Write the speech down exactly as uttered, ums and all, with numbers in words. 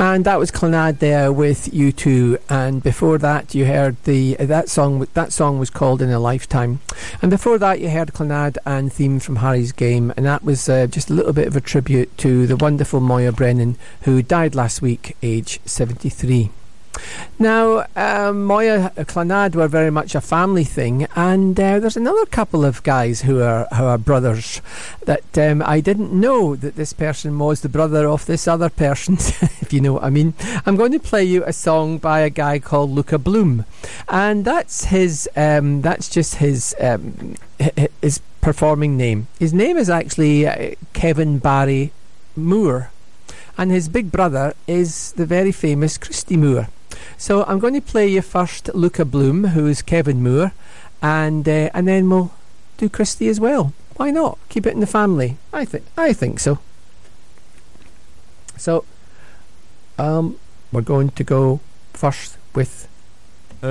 And that was Clannad there with U two, and before that you heard the that song that song was called In a Lifetime, and before that you heard Clannad and Theme from Harry's Game, and that was uh, just a little bit of a tribute to the wonderful Moya Brennan, who died last week, age seventy-three. Now, um, Moya Clannad were very much a family thing, and uh, there's another couple of guys who are who are brothers that um, I didn't know that this person was the brother of this other person, if you know what I mean. I'm going to play you a song by a guy called Luca Bloom, and that's his. Um, that's just his um, his performing name. His name is actually uh, Kevin Barry Moore, and his big brother is the very famous Christy Moore. So I'm going to play you first Luca Bloom, who is Kevin Moore, and uh, and then we'll do Christy as well. Why not? Keep it in the family. I think I think so. So um, we're going to go first with